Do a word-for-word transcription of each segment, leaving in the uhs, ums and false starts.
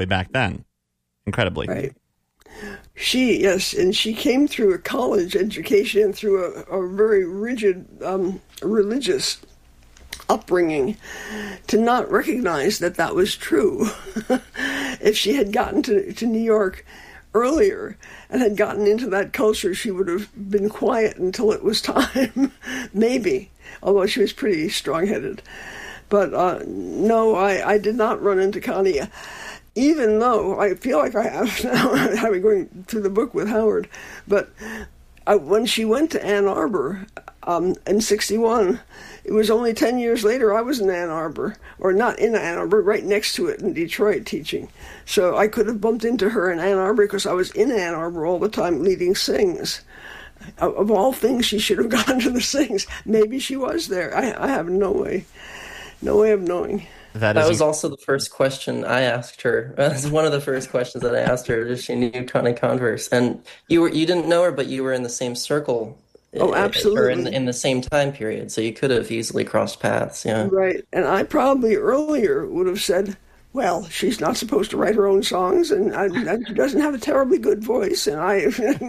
way back then. Incredibly. Right. She, yes, and she came through a college education and through a, a very rigid um, religious upbringing to not recognize that that was true. If she had gotten to, to New York earlier and had gotten into that culture, she would have been quiet until it was time, maybe, although she was pretty strong-headed. But uh, no, I, I did not run into Connie, even though I feel like I have now, having going through the book with Howard. But I, when she went to Ann Arbor um, in sixty-one, it was only ten years later I was in Ann Arbor, or not in Ann Arbor, right next to it in Detroit teaching. So I could have bumped into her in Ann Arbor because I was in Ann Arbor all the time leading Sings. Of, of all things, she should have gone to the Sings. Maybe she was there. I, I have no way, no way of knowing. That, that was also the first question I asked her. That's one of the first questions that I asked her. If she knew Connie Converse, and you were you didn't know her, but you were in the same circle. Oh, absolutely. Or in, in the same time period, so you could have easily crossed paths. Yeah, right. And I probably earlier would have said, well, she's not supposed to write her own songs, and I, I, she doesn't have a terribly good voice. And I,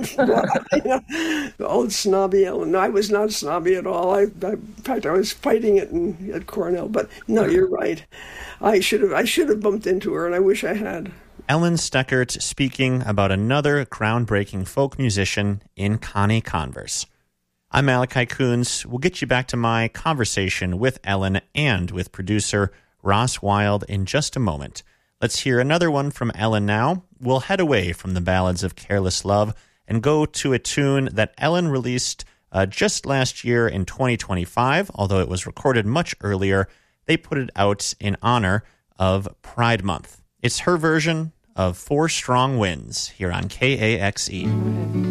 you know, the old snobby Ellen. No, I was not snobby at all. I, I, in fact, I was fighting it in, at Cornell. But no, you're right. I should have, I should have bumped into her, and I wish I had. Ellen Steckert speaking about another groundbreaking folk musician in Connie Converse. I'm Malachi Coons. We'll get you back to my conversation with Ellen and with producer Ross Wild in just a moment. Let's hear another one from Ellen now. We'll head away from the ballads of Careless Love and go to a tune that Ellen released uh, just last year in twenty twenty-five, although it was recorded much earlier. They put it out in honor of Pride Month. It's her version of Four Strong Winds here on K A X E.